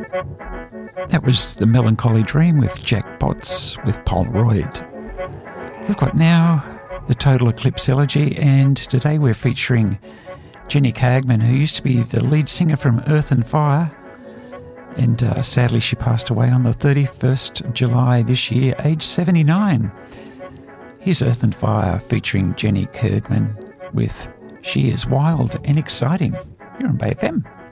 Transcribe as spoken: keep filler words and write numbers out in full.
That was The Melancholy Dream with Jack Potts with Polaroid. We've got now the Total Eclipse Elegy, and today we're featuring Jenny Cagman, who used to be the lead singer from Earth and Fire, and uh, sadly she passed away on the thirty-first of July this year, age seventy-nine. Here's Earth and Fire featuring Jenny Cagman with She Is Wild and Exciting. You're on Bay F M.